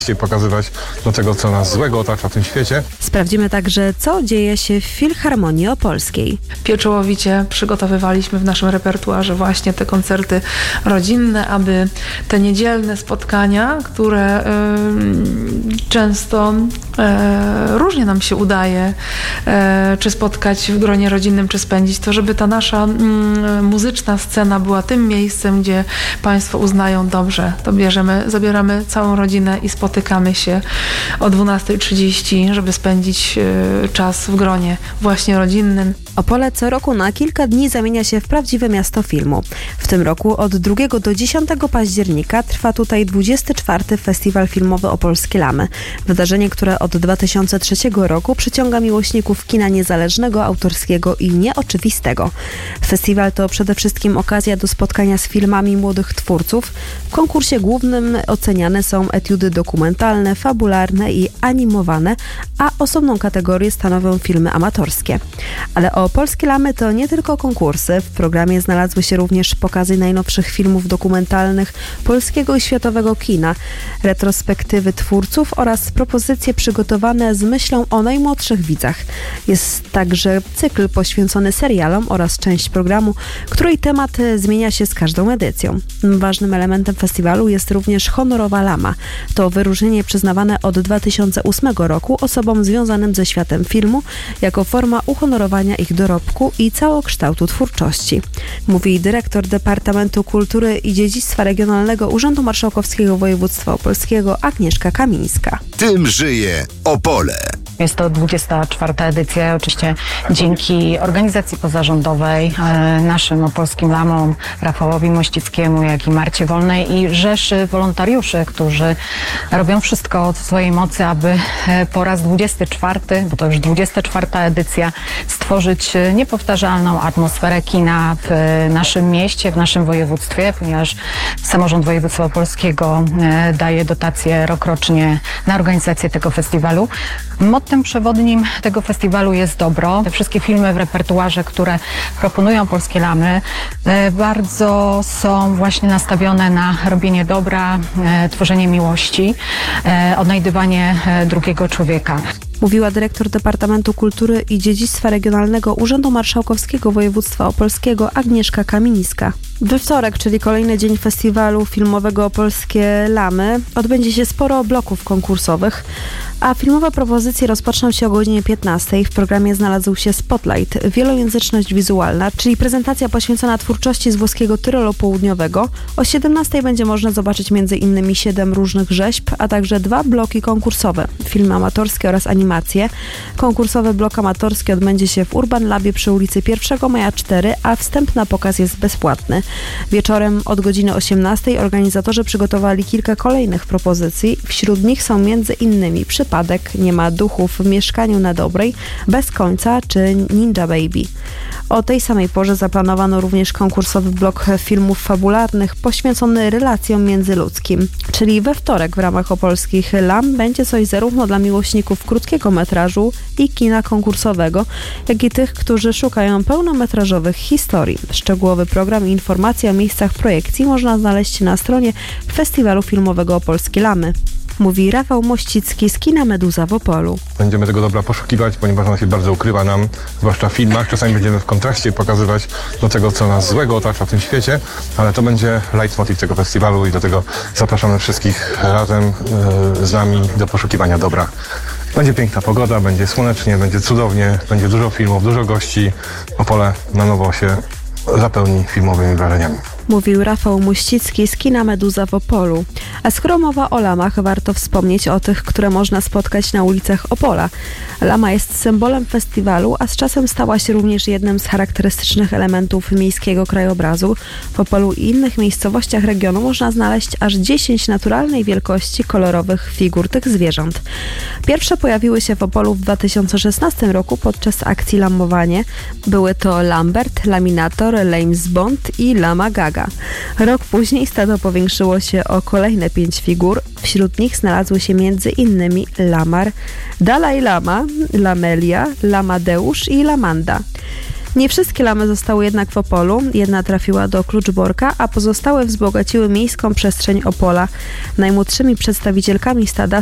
pokazywać do tego, co nas złego otacza w tym świecie. Sprawdzimy także, co dzieje się w Filharmonii Opolskiej. Pieczołowicie przygotowywaliśmy w naszym repertuarze właśnie te koncerty rodzinne, aby te niedzielne spotkania, które często różnie nam się udaje, czy spotkać w gronie rodzinnym, czy spędzić, to żeby ta nasza muzyczna scena była tym miejscem, gdzie Państwo uznają, dobrze, to zabieramy całą rodzinę i spotykamy się o 12:30, żeby spędzić czas w gronie właśnie rodzinnym. Opole co roku na kilka dni zamienia się w prawdziwe miasto filmu. W tym roku od 2 do 10 października trwa tutaj 24. Festiwal Filmowy Opolskie Lamy. Wydarzenie, które od 2003 roku przyciąga miłośników kina niezależnego, autorskiego i nieoczywistego. Festiwal to przede wszystkim okazja do spotkania z filmami młodych twórców. W konkursie głównym oceniane są etiudy dokumentalne, fabularne i animowane, a osobną kategorię stanowią filmy amatorskie. Ale Opolskie Lamy to nie tylko konkursy. W programie znalazły się również pokazy najnowszych filmów dokumentalnych polskiego i światowego kina, retrospektywy twórców oraz propozycje przygotowane z myślą o najmłodszych widzach. Jest także cykl poświęcony serialom oraz część programu, której temat zmienia się z każdą edycją. Ważnym elementem festiwalu jest również honorowa lama. To wyróżnienie przyznawane od 2008 roku osobom związanym ze światem filmu jako forma uhonorowania ich dorobku i całokształtu twórczości. Mówi dyrektor Departamentu Kultury i Dziedzictwa Regionalnego Urzędu Marszałkowskiego Województwa Opolskiego Agnieszka Kamińska. Tym żyje Opole. Jest to 24. edycja, oczywiście dzięki organizacji pozarządowej, naszym opolskim lamom, Rafałowi Mościckiemu, jak i Marcie Wolnej i rzeszy wolontariuszy, którzy robią wszystko w swojej mocy, aby po raz 24, bo to już 24. edycja, stworzyć niepowtarzalną atmosferę kina w naszym mieście, w naszym województwie, ponieważ samorząd województwa opolskiego daje dotacje rokrocznie na organizację tego festiwalu. Mottem przewodnim tego festiwalu jest dobro. Te wszystkie filmy w repertuarze, które proponują Polskie Lamy, bardzo są właśnie nastawione na robienie dobra, tworzenie miłości, odnajdywanie drugiego człowieka. Mówiła dyrektor Departamentu Kultury i Dziedzictwa Regionalnego Urzędu Marszałkowskiego Województwa Opolskiego Agnieszka Kamińska. We wtorek, czyli kolejny dzień festiwalu filmowego Opolskie Lamy, odbędzie się sporo bloków konkursowych, a filmowe propozycje rozpoczną się o godzinie 15. W programie znalazł się Spotlight, wielojęzyczność wizualna, czyli prezentacja poświęcona twórczości z włoskiego Tyrolu Południowego. O 17 będzie można zobaczyć m.in. 7 różnych rzeźb, a także 2 bloki konkursowe, filmy amatorskie oraz animacje. Konkursowy blok amatorski odbędzie się w Urban Labie przy ulicy 1 Maja 4, a wstęp na pokaz jest bezpłatny. Wieczorem od godziny 18 organizatorzy przygotowali kilka kolejnych propozycji. Wśród nich są m.in. Przypadek, Nie ma duchów w mieszkaniu na Dobrej, Bez końca czy Ninja Baby. O tej samej porze zaplanowano również konkursowy blok filmów fabularnych poświęcony relacjom międzyludzkim. Czyli we wtorek w ramach Opolskich Lam będzie coś zarówno dla miłośników krótkiego metrażu i kina konkursowego, jak i tych, którzy szukają pełnometrażowych historii. Szczegółowy program i informacje o miejscach projekcji można znaleźć na stronie Festiwalu Filmowego Opolskie Lamy. Mówi Rafał Mościcki z kina Meduza w Opolu. Będziemy tego dobra poszukiwać, ponieważ ona się bardzo ukrywa nam, zwłaszcza w filmach. Czasami będziemy w kontraście pokazywać do tego, co nas złego otacza w tym świecie, ale to będzie leitmotiv tego festiwalu i do tego zapraszamy wszystkich razem z nami do poszukiwania dobra. Będzie piękna pogoda, będzie słonecznie, będzie cudownie, będzie dużo filmów, dużo gości. Opole na nowo się zapełni filmowymi wrażeniami. Mówił Rafał Mościcki z kina Meduza w Opolu. A skoro mowa o lamach, warto wspomnieć o tych, które można spotkać na ulicach Opola. Lama jest symbolem festiwalu, a z czasem stała się również jednym z charakterystycznych elementów miejskiego krajobrazu. W Opolu i innych miejscowościach regionu można znaleźć aż 10 naturalnej wielkości kolorowych figur tych zwierząt. Pierwsze pojawiły się w Opolu w 2016 roku podczas akcji Lamowanie. Były to Lambert, Laminator, James Bond i Lama Gaga. Rok później stado powiększyło się o kolejne 5 figur. Wśród nich znalazły się m.in. Lamar, Dalaj Lama, Lamelia, Lamadeusz i Lamanda. Nie wszystkie lamy zostały jednak w Opolu. Jedna trafiła do Kluczborka, a pozostałe wzbogaciły miejską przestrzeń Opola. Najmłodszymi przedstawicielkami stada